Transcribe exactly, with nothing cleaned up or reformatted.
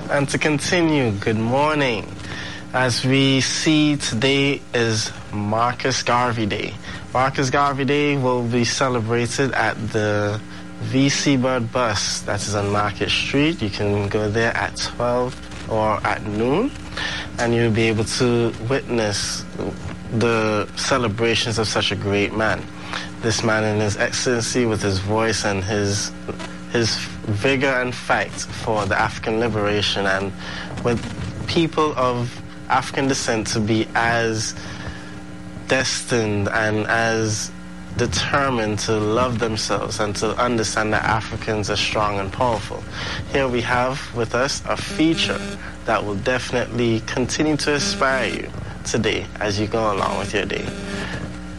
And to continue, good morning. As we see, today is Marcus Garvey Day. Marcus Garvey Day will be celebrated at the V C Bird Bus that is on Market Street. You can go there at twelve or at noon, and you'll be able to witness the celebrations of such a great man. This man in his excellency, with his voice and his his vigor and fight for the African liberation, and with people of African descent to be as destined and as determined to love themselves and to understand that Africans are strong and powerful. Here we have with us a feature that will definitely continue to inspire you today as you go along with your day.